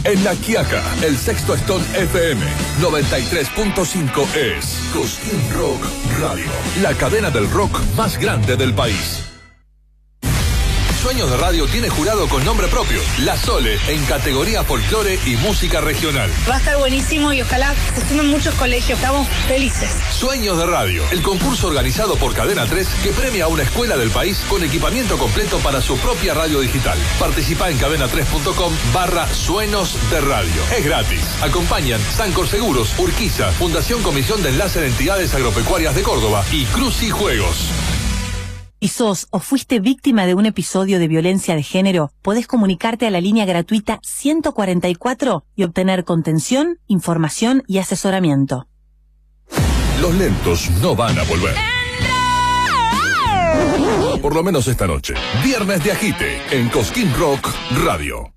En La Quiaca, el Sexto Stone FM 93.5 es Cosquín Rock Radio, la cadena del rock más grande del país. Sueños de Radio tiene jurado con nombre propio, La Sole, en categoría folclore y música regional. Va a estar buenísimo y ojalá se sumen muchos colegios, estamos felices. Sueños de Radio, el concurso organizado por Cadena 3 que premia a una escuela del país con equipamiento completo para su propia radio digital. Participa en cadena3.com/Sueños de Radio. Es gratis. Acompañan Sancor Seguros, Urquiza, Fundación Comisión de Enlace de Entidades Agropecuarias de Córdoba y Cruci Juegos. ¿Y sos o fuiste víctima de un episodio de violencia de género? Podés comunicarte a la línea gratuita 144 y obtener contención, información y asesoramiento. Los lentos no van a volver. Por lo menos esta noche. Viernes de Agite en Cosquín Rock Radio.